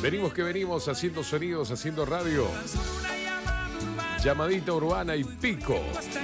Venimos que venimos haciendo sonidos, haciendo radio. Llamadita urbana y pico.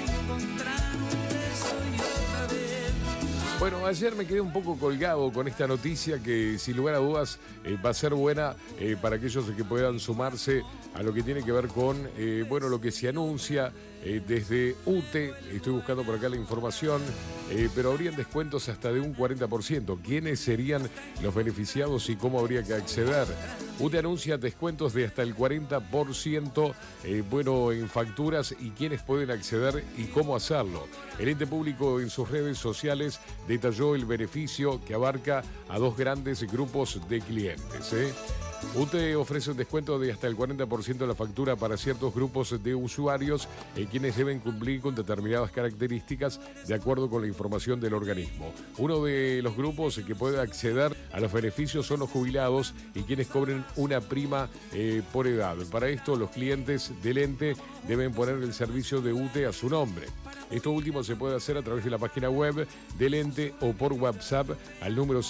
Bueno, ayer me quedé un poco colgado con esta noticia que sin lugar a dudas va a ser buena para aquellos que puedan sumarse a lo que tiene que ver con, bueno, lo que se anuncia desde UTE. Estoy buscando por acá la información, pero habrían descuentos hasta de un 40%. ¿Quiénes serían los beneficiados y cómo habría que acceder? UTE anuncia descuentos de hasta el 40%, bueno, en facturas y quiénes pueden acceder y cómo hacerlo. El ente público en sus redes sociales detalló el beneficio que abarca a dos grandes grupos de clientes. UTE ofrece un descuento de hasta el 40% de la factura para ciertos grupos de usuarios, quienes deben cumplir con determinadas características de acuerdo con la información del organismo. Uno de los grupos que puede acceder a los beneficios son los jubilados y quienes cobren una prima por edad. Para esto, los clientes del ente deben poner el servicio de UTE a su nombre. Esto último se puede hacer a través de la página web del ente o por WhatsApp al número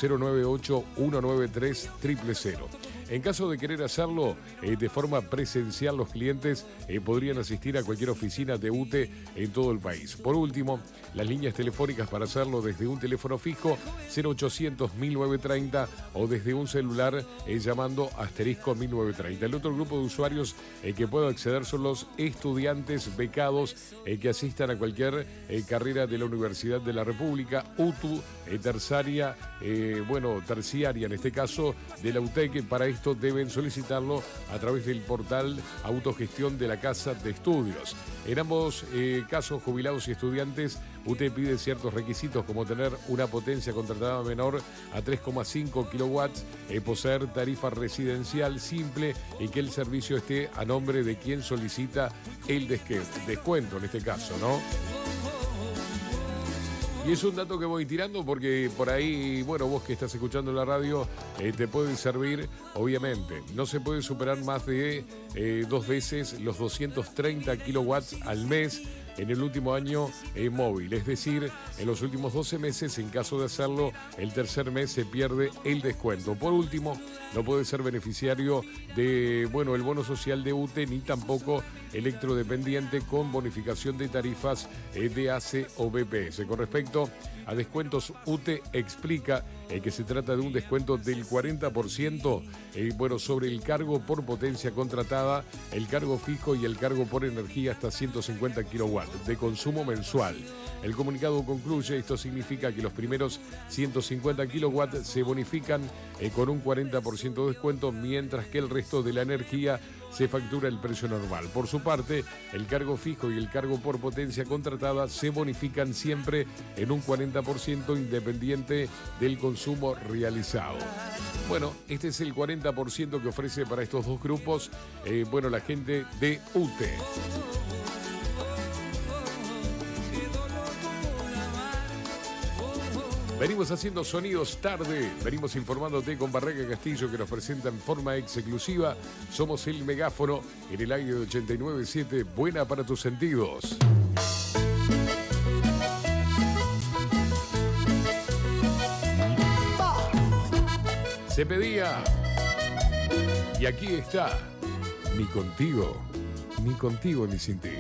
098-193-000. En caso de querer hacerlo de forma presencial, los clientes podrían asistir a cualquier oficina de UTE en todo el país. Por último, las líneas telefónicas para hacerlo desde un teléfono fijo 0800-1930 o desde un celular llamando asterisco 1930. El otro grupo de usuarios que puede acceder son los estudiantes becados que asistan a cualquier carrera de la Universidad de la República, UTU, terciaria en este caso de la UTEC. Para esto deben solicitarlo a través del portal Autogestión de la Casa de Estudios. En ambos casos, jubilados y estudiantes, UTE pide ciertos requisitos como tener una potencia contratada menor a 3,5 kilowatts, poseer tarifa residencial simple y que el servicio esté a nombre de quien solicita el descuento en este caso, ¿no? Y es un dato que voy tirando porque por ahí, bueno, vos que estás escuchando la radio, te puede servir, obviamente. No se puede superar más de 2 veces los 230 kilowatts al mes en el último año móvil. Es decir, en los últimos 12 meses, en caso de hacerlo, el tercer mes se pierde el descuento. Por último, no puede ser beneficiario de, bueno, el bono social de UTE ni tampoco electrodependiente con bonificación de tarifas de ACE o BPS. Con respecto a descuentos, UTE explica que se trata de un descuento del 40% sobre el cargo por potencia contratada, el cargo fijo y el cargo por energía hasta 150 kilowatts de consumo mensual. El comunicado concluye, esto significa que los primeros 150 kilowatts se bonifican con un 40% de descuento, mientras que el resto de la energía se factura el precio normal. Por su parte, el cargo fijo y el cargo por potencia contratada se bonifican siempre en un 40% independiente del consumo realizado. Bueno, este es el 40% que ofrece para estos dos grupos, la gente de UTE. Venimos haciendo sonidos tarde, venimos informándote con Barraca Castillo que nos presenta en forma exclusiva. Somos el megáfono en el aire de 89.7, buena para tus sentidos. Se pedía y aquí está, ni contigo ni sin ti.